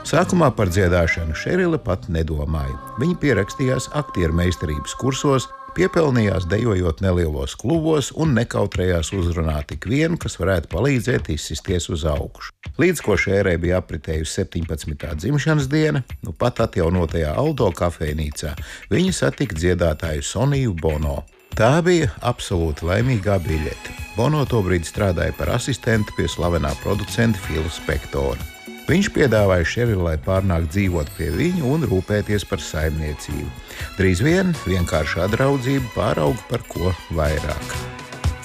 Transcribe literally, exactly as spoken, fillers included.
Sākumā par dziedāšanu Šerile pat nedomāja. Viņa pierakstījās aktieru meistarības kursos, piepelnījās dejojot nelielos klubos un nekautrējās uzrunāt tik vienu, kas varētu palīdzēt izsisties uz augšu. Līdz ko Šērei bija apritējusi septiņpadsmitā dzimšanas diena, nu pat atjaunotajā Aldo kafejnīcā, viņa satika dziedātāju Soniju Bono. Tā bija absolūti laimīgā biļete. Bono tobrīd strādāja par asistentu pie slavenā producenta Fila Spektora. Viņš piedāvāja Šerilai pārnākt dzīvot pie viņa un rūpēties par saimniecību. Drīz vien vienkāršā draudzība pārauga par ko vairāk.